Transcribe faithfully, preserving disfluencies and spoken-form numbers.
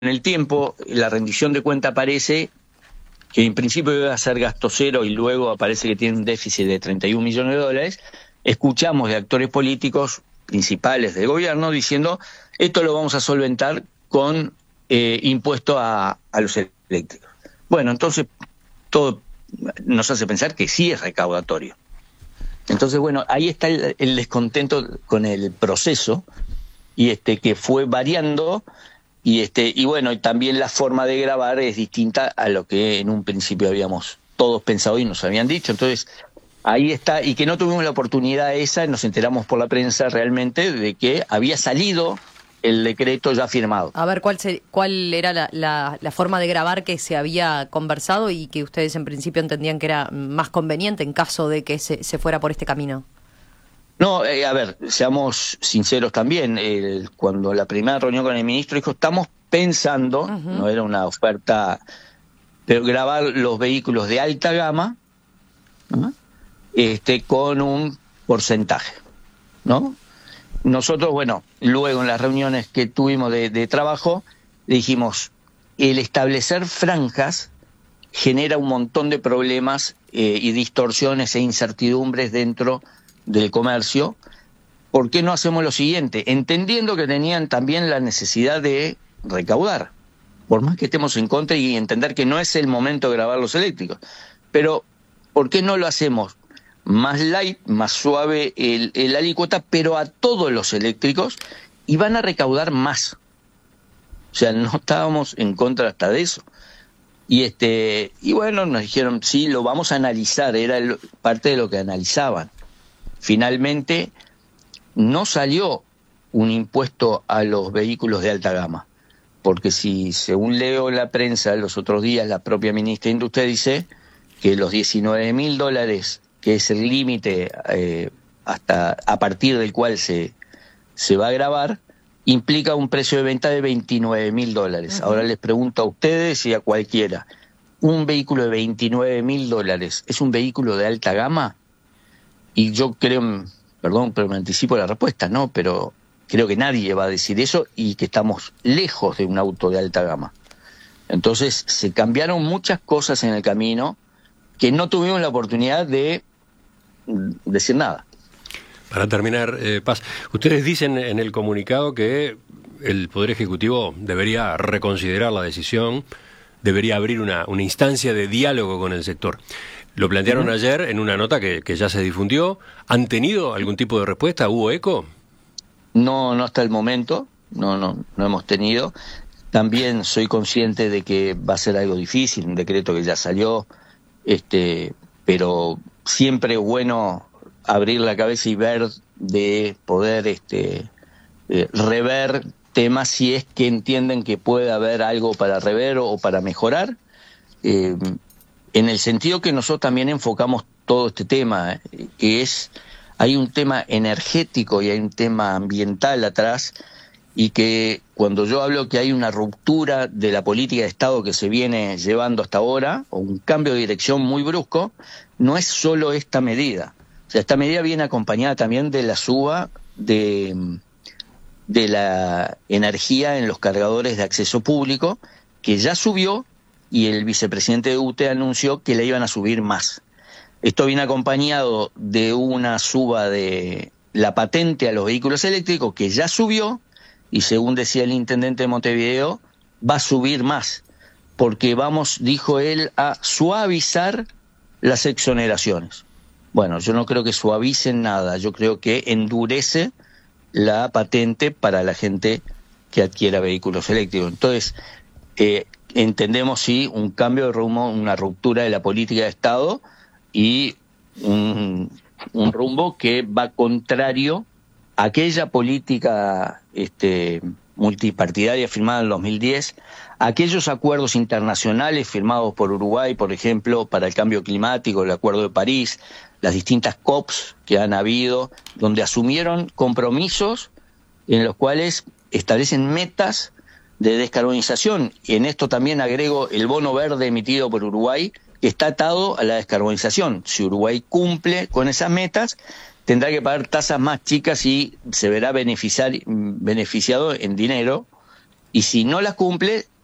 en el tiempo, la rendición de cuenta aparece que en principio iba a ser gasto cero y luego aparece que tiene un déficit de treinta y un millones de dólares. Escuchamos de actores políticos principales del gobierno diciendo esto lo vamos a solventar con eh, impuesto a, a los eléctricos. Bueno, entonces todo nos hace pensar que sí es recaudatorio. Entonces, bueno, ahí está el, el descontento con el proceso y este que fue variando y este y bueno, y también la forma de grabar es distinta a lo que en un principio habíamos todos pensado y nos habían dicho. Entonces, ahí está, y que no tuvimos la oportunidad esa, nos enteramos por la prensa realmente de que había salido el decreto ya firmado. A ver, ¿cuál se, cuál era la, la, la forma de grabar que se había conversado y que ustedes en principio entendían que era más conveniente en caso de que se, se fuera por este camino? No, eh, a ver, seamos sinceros también, eh, cuando la primera reunión con el ministro dijo, estamos pensando, uh-huh. no era una oferta, pero grabar los vehículos de alta gama, ¿no? este, con un porcentaje, ¿no? Nosotros, bueno, luego en las reuniones que tuvimos de, de trabajo, dijimos, el establecer franjas genera un montón de problemas eh, y distorsiones e incertidumbres dentro del comercio. ¿Por qué no hacemos lo siguiente? Entendiendo que tenían también la necesidad de recaudar, por más que estemos en contra y entender que no es el momento de grabar los eléctricos. Pero, ¿por qué no lo hacemos más light, más suave el, el alícuota, pero a todos los eléctricos, y van a recaudar más? O sea, no estábamos en contra hasta de eso. Y este y bueno, nos dijeron, sí, lo vamos a analizar, era el, parte de lo que analizaban. Finalmente, no salió un impuesto a los vehículos de alta gama, porque si, según leo en la prensa los otros días, la propia ministra de Industria dice que los diecinueve mil dólares que es el límite eh, hasta a partir del cual se, se va a grabar, implica un precio de venta de veintinueve mil dólares. Uh-huh. Ahora les pregunto a ustedes y a cualquiera, ¿un vehículo de veintinueve mil dólares es un vehículo de alta gama? Y yo creo, perdón, pero me anticipo la respuesta, ¿no? Pero creo que nadie va a decir eso y que estamos lejos de un auto de alta gama. Entonces se cambiaron muchas cosas en el camino que no tuvimos la oportunidad de decir nada. Para terminar, eh, Paz, ustedes dicen en el comunicado que el Poder Ejecutivo debería reconsiderar la decisión, debería abrir una, una instancia de diálogo con el sector. Lo plantearon uh-huh. ayer en una nota que, que ya se difundió. ¿Han tenido algún tipo de respuesta? ¿Hubo eco? No, no hasta el momento, no, no, no hemos tenido. También soy consciente de que va a ser algo difícil, un decreto que ya salió, este, pero siempre es bueno abrir la cabeza y ver, de poder este, eh, rever temas si es que entienden que puede haber algo para rever o para mejorar, eh, en el sentido que nosotros también enfocamos todo este tema, eh, que es, hay un tema energético y hay un tema ambiental atrás, y que cuando yo hablo que hay una ruptura de la política de Estado que se viene llevando hasta ahora, o un cambio de dirección muy brusco, no es solo esta medida. O sea, esta medida viene acompañada también de la suba de, de la energía en los cargadores de acceso público, que ya subió, y el vicepresidente de U T E anunció que la iban a subir más. Esto viene acompañado de una suba de la patente a los vehículos eléctricos, que ya subió, y según decía el intendente de Montevideo, va a subir más, porque vamos, dijo él, a suavizar las exoneraciones. Bueno, yo no creo que suavicen nada, yo creo que endurece la patente para la gente que adquiera vehículos eléctricos. Entonces, eh, entendemos, sí, un cambio de rumbo, una ruptura de la política de Estado y un, un rumbo que va contrario a aquella política este, multipartidaria firmada en el dos mil diez, aquellos acuerdos internacionales firmados por Uruguay, por ejemplo, para el cambio climático, el Acuerdo de París, las distintas COPs que han habido, donde asumieron compromisos en los cuales establecen metas de descarbonización. Y en esto también agrego el bono verde emitido por Uruguay, que está atado a la descarbonización. Si Uruguay cumple con esas metas, tendrá que pagar tasas más chicas y se verá beneficiar, beneficiado en dinero y si no las cumple,